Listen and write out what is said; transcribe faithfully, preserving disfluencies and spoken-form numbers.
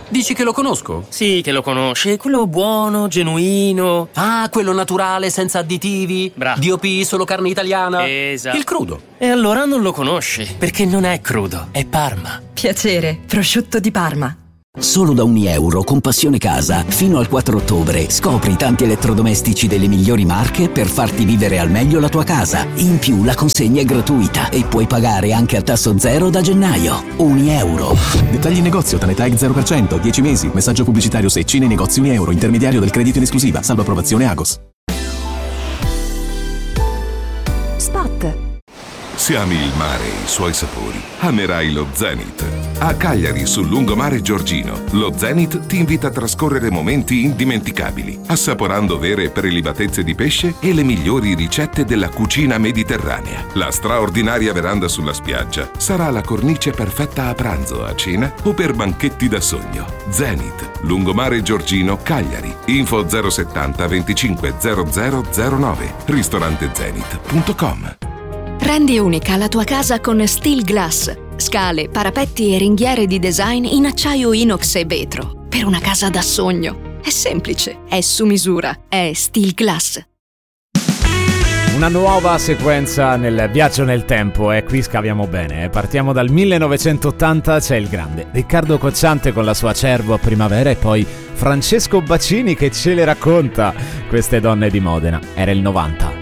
Dici che lo conosco? Sì, che lo conosci, è quello buono, genuino. Ah, quello naturale, senza additivi. Bravo. D O P, solo carne italiana. Esatto. Il crudo. E allora non lo conosci, perché non è crudo, è Parma. Piacere, prosciutto di Parma. Solo da un euro con Passione Casa, fino al quattro ottobre, scopri tanti elettrodomestici delle migliori marche per farti vivere al meglio la tua casa. In più la consegna è gratuita e puoi pagare anche a tasso zero da gennaio. Un euro. Dettagli in negozio, Tanetag zero per cento, dieci mesi, messaggio pubblicitario secci nei negozi un euro, intermediario del credito in esclusiva, salvo approvazione Agos. Spot. Se ami il mare e i suoi sapori, amerai lo Zenith. A Cagliari, sul lungomare Giorgino, lo Zenith ti invita a trascorrere momenti indimenticabili, assaporando vere prelibatezze di pesce e le migliori ricette della cucina mediterranea. La straordinaria veranda sulla spiaggia sarà la cornice perfetta a pranzo, a cena o per banchetti da sogno. Zenith, lungomare Giorgino, Cagliari. Info zero settanta venticinque zero zero zero nove, ristorante zenith punto com. Rendi unica la tua casa con Steel Glass. Scale, parapetti e ringhiere di design in acciaio inox e vetro. Per una casa da sogno. È semplice, è su misura, è Steel Glass. Una nuova sequenza nel viaggio nel tempo e qui scaviamo bene. Partiamo dal millenovecentottanta, c'è il grande Riccardo Cocciante con la sua Cervo a primavera e poi Francesco Bacini che ce le racconta queste donne di Modena. Era il novanta.